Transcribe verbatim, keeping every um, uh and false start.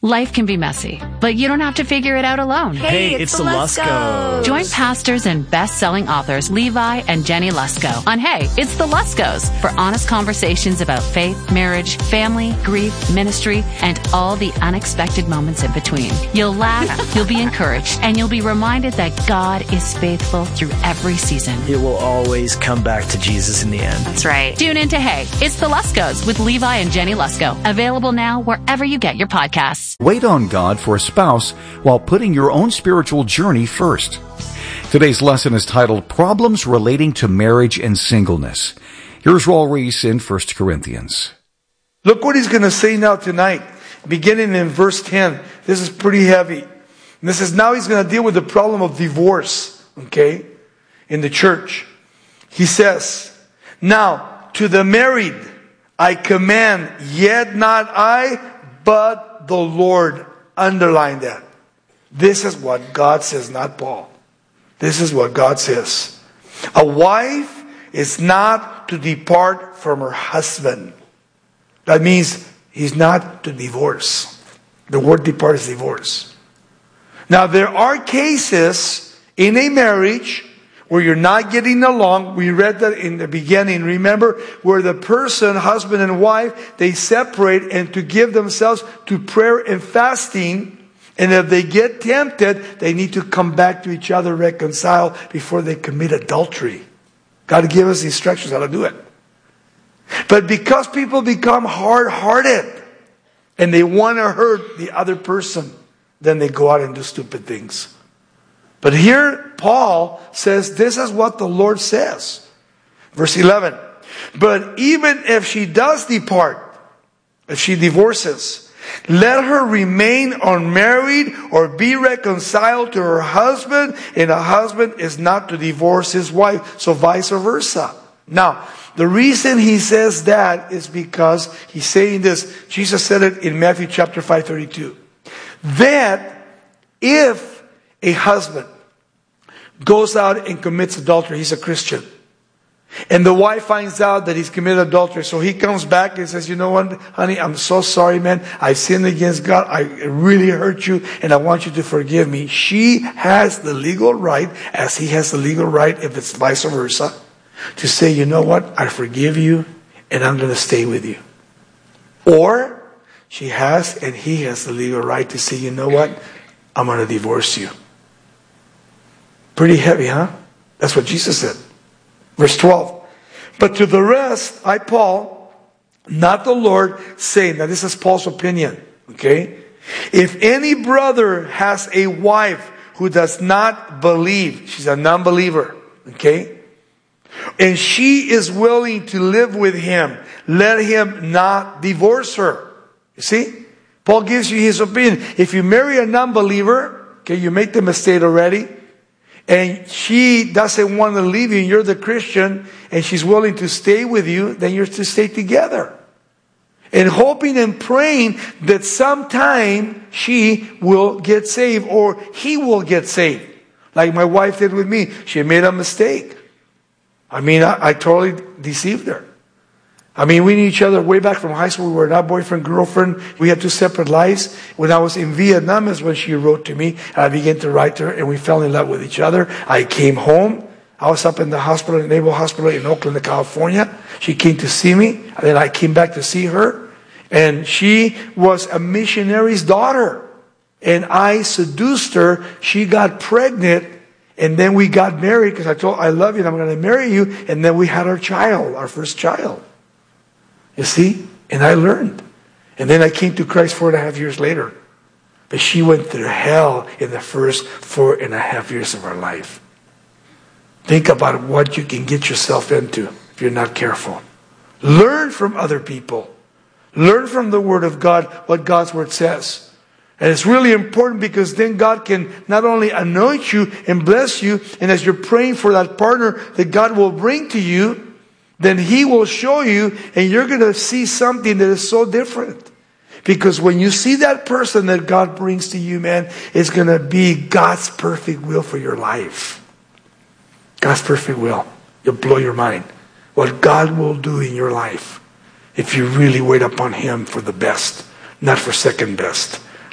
Life can be messy, but you don't have to figure it out alone. Hey, it's, it's the Luskos. Join pastors and best-selling authors Levi and Jenny Lusko on Hey, It's the Luskos for honest conversations about faith, marriage, family, grief, ministry, and all the unexpected moments in between. You'll laugh, you'll be encouraged, and you'll be reminded that God is faithful through every season. It will always come back to Jesus in the end. That's right. Tune in to Hey, It's the Luskos with Levi and Jenny Lusko. Available now wherever you get your podcasts. Wait on God for a spouse while putting your own spiritual journey first. Today's lesson is titled Problems Relating to Marriage and Singleness. Here's Raul Reese in First Corinthians. Look what he's going to say now tonight, beginning in verse ten. This is pretty heavy. And this is now he's going to deal with the problem of divorce, okay, in the church. He says, now to the married I command, yet not I, but the Lord. Underline that. This is what God says, not Paul. This is what God says. A wife is not to depart from her husband. That means he's not to divorce. The word depart is divorce. Now there are cases in a marriage where you're not getting along. We read that in the beginning. Remember, where the person, husband and wife, they separate and to give themselves to prayer and fasting. And if they get tempted, they need to come back to each other, reconcile before they commit adultery. God gave us instructions how to do it. But because people become hard-hearted and they want to hurt the other person, then they go out and do stupid things. But here, Paul says, this is what the Lord says. Verse eleven. But even if she does depart, if she divorces, let her remain unmarried or be reconciled to her husband, and a husband is not to divorce his wife, so vice versa. Now, the reason he says that is because he's saying this. Jesus said it in Matthew chapter five thirty-two. That if a husband goes out and commits adultery, he's a Christian, and the wife finds out that he's committed adultery, so he comes back and says, you know what, honey, I'm so sorry, man. I sinned against God. I really hurt you, and I want you to forgive me. She has the legal right, as he has the legal right, if it's vice versa, to say, you know what, I forgive you, and I'm going to stay with you. Or she has, and he has the legal right to say, you know what, I'm going to divorce you. Pretty heavy, huh? That's what Jesus said. Verse twelve. But to the rest, I, Paul, not the Lord, say, now this is Paul's opinion, okay? If any brother has a wife who does not believe, she's a non-believer, okay? And she is willing to live with him, let him not divorce her. You see? Paul gives you his opinion. If you marry a non-believer, okay, you make the mistake already, and she doesn't want to leave you, and you're the Christian, and she's willing to stay with you, then you're to stay together. And hoping and praying that sometime she will get saved, or he will get saved. Like my wife did with me. She made a mistake. I mean, I, I totally deceived her. I mean, we knew each other way back from high school. We were not boyfriend, girlfriend. We had two separate lives. When I was in Vietnam is when she wrote to me. I began to write to her, and we fell in love with each other. I came home. I was up in the hospital, the Naval Hospital in Oakland, California. She came to see me, and then I came back to see her. And she was a missionary's daughter. And I seduced her. She got pregnant. And then we got married because I told her, I love you and I'm going to marry you. And then we had our child, our first child. You see? And I learned. And then I came to Christ four and a half years later. But she went through hell in the first four and a half years of her life. Think about what you can get yourself into if you're not careful. Learn from other people. Learn from the Word of God what God's Word says. And it's really important because then God can not only anoint you and bless you, and as you're praying for that partner that God will bring to you, then He will show you, and you're going to see something that is so different. Because when you see that person that God brings to you, man, it's going to be God's perfect will for your life. God's perfect will. You'll blow your mind. What God will do in your life if you really wait upon Him for the best, not for second best.